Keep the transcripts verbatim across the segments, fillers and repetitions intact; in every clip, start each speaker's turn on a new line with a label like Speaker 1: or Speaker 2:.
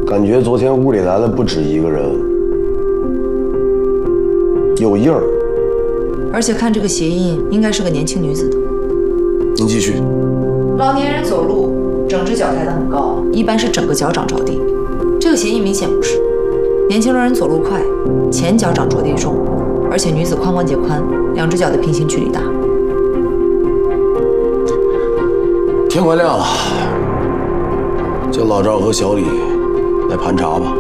Speaker 1: 感觉昨天屋里来的不止一个人，有印儿。
Speaker 2: 而且看这个鞋印，应该是个年轻女子的。
Speaker 1: 您继续。
Speaker 2: 老年人走路，整只脚抬得很高，一般是整个脚掌着地。这个鞋印明显不是。年轻人走路快，前脚掌着地重，而且女子髋关节宽，两只脚的平行距离大。
Speaker 1: 天快亮了，叫老赵和小李来盘查吧。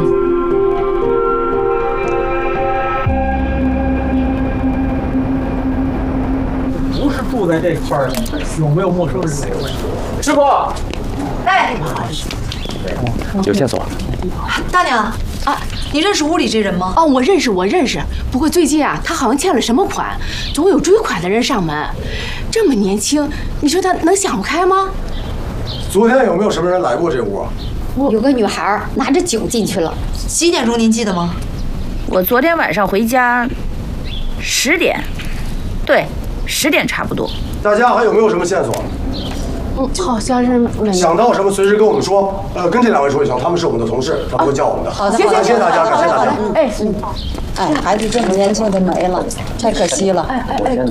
Speaker 3: 不是住在这块儿的，有没有陌生人？师傅，
Speaker 2: 哎，
Speaker 4: 有线索。
Speaker 2: 大娘啊，你认识屋里这人吗？
Speaker 5: 哦，我认识，我认识。不过最近啊，他好像欠了什么款，总有追款的人上门。这么年轻，你说他能想不开吗？
Speaker 1: 昨天有没有什么人来过这屋啊？
Speaker 6: 有个女孩拿着酒进去了。
Speaker 2: 几点钟您记得吗？
Speaker 7: 我昨天晚上回家，十点，对，十点差不多。
Speaker 1: 大家还有没有什么线索？
Speaker 5: 嗯，好像是没有。
Speaker 1: 想到什么随时跟我们说。呃，跟这两位说一声，他们是我们的同事，他们会叫我们的。
Speaker 6: 好的，
Speaker 1: 感谢大家，感谢大家。
Speaker 5: 哎，
Speaker 6: 哎，孩子这么年轻就没了，太可惜了。哎哎哎。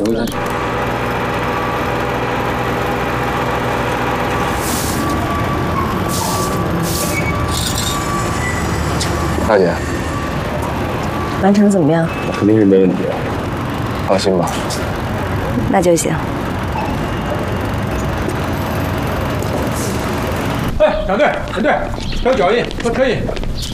Speaker 1: 大姐，
Speaker 7: 完成怎么样？
Speaker 1: 肯定是没问题，放心吧。
Speaker 7: 那就行。
Speaker 3: 哎，长队，长队，调脚印和车印。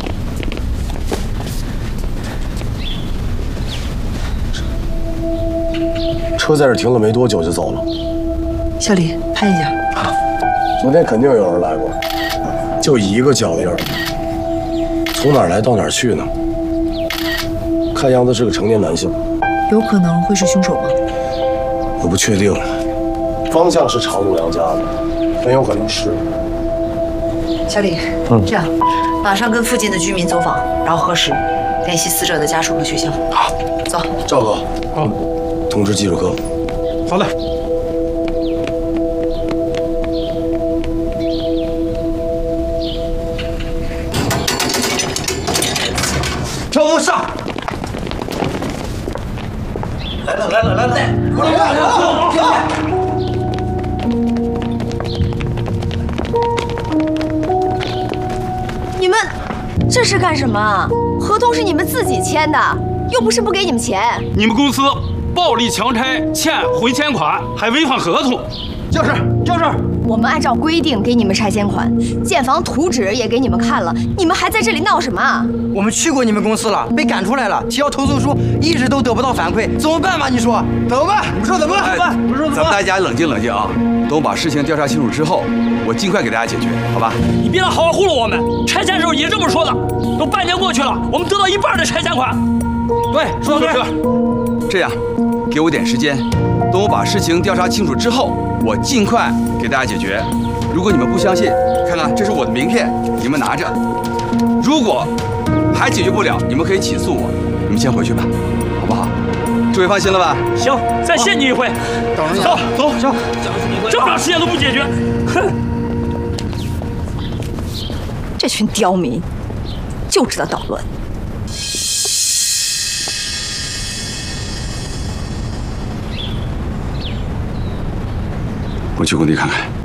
Speaker 1: 车在这停了没多久就走了。
Speaker 2: 小李，拍一下。
Speaker 1: 昨天肯定有人来过，就一个脚印儿，从哪儿来到哪儿去呢？看样子是个成年男性。
Speaker 2: 有可能会是凶手吗？
Speaker 1: 我不确定，方向是常陆良家的，很有可能是。
Speaker 2: 小李，嗯，这样，马上跟附近的居民走访，然后核实，联系死者的家属和学校。
Speaker 1: 好，
Speaker 2: 走。
Speaker 1: 赵哥，
Speaker 3: 好，
Speaker 1: 通知技术科。
Speaker 3: 好的。
Speaker 8: 车夫上！来了来了来了来！过来过来过来！
Speaker 9: 你们这是干什么？合同是你们自己签的，又不是不给你们钱。
Speaker 10: 你们公司暴力强拆、欠回迁款，还违反合同。
Speaker 8: 就是就是。
Speaker 9: 我们按照规定给你们拆迁款，建房图纸也给你们看了，你们还在这里闹什么？
Speaker 8: 我们去过你们公司了，被赶出来了，提交投诉书一直都得不到反馈，怎么办吧？你说怎么办？你们说怎么办？怎么办？你们说怎么办？
Speaker 11: 咱们大家冷静冷静啊！等我把事情调查清楚之后，我尽快给大家解决，好吧？
Speaker 10: 你别来好好糊弄我们！拆迁时候也这么说的，都半年过去了，我们得到一半的拆迁款。
Speaker 11: 对，说的对。这样，给我点时间，等我把事情调查清楚之后，我尽快给大家解决。如果你们不相信，看看这是我的名片，你们拿着。如果还解决不了，你们可以起诉我。你们先回去吧，好不好？诸位放心了吧？
Speaker 10: 行，再谢你一回。走走走，这么长时间都不解决，哼！
Speaker 9: 这群刁民就知道捣乱。
Speaker 11: 我去工地看看。